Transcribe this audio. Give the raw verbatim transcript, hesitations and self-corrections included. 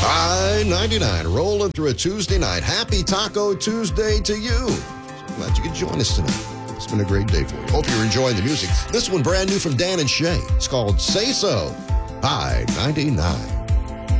I ninety-nine, rolling through a Tuesday night. Happy Taco Tuesday to you. So glad you could join us tonight. It's been a great day for you. Hope you're enjoying the music. This one brand new from Dan and Shay. It's called Say So. I ninety-nine.